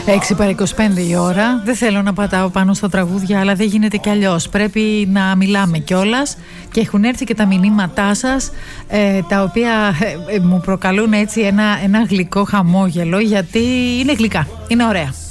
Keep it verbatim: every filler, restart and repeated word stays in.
έξι παρά είκοσι πέντε η ώρα. Δεν θέλω να πατάω πάνω στα τραγούδια, αλλά δεν γίνεται κι αλλιώς. Πρέπει να μιλάμε κιόλας. Και έχουν έρθει και τα μηνύματά σας, ε, τα οποία ε, ε, μου προκαλούν έτσι ένα, ένα γλυκό χαμόγελο, γιατί είναι γλυκά, είναι ωραία.